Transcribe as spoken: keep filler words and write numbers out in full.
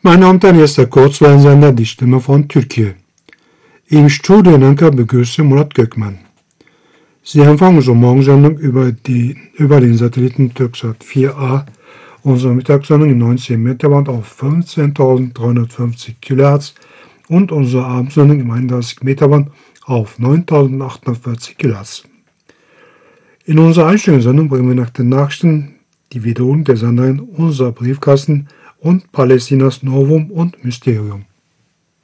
Meine Damen und Herren, hier ist der Kurzwellensender Die Stimme von Türkei. Im Studio in Ankara begrüße Murat Gökmen. Sie empfangen unsere Morgensendung über, die, über den Satelliten Türksat vier A, unsere Mittagssendung im neunzehn Meter Band auf fünfzehntausenddreihundertfünfzig Kilohertz und unsere Abendsendung im einunddreißig Meter Band auf neuntausendachthundertvierzig Kilohertz. In unserer Einstellungssendung bringen wir nach den Nachrichten die Wiederholung der Sendungen unserer Briefkasten und Palästinas Novum und Mysterium.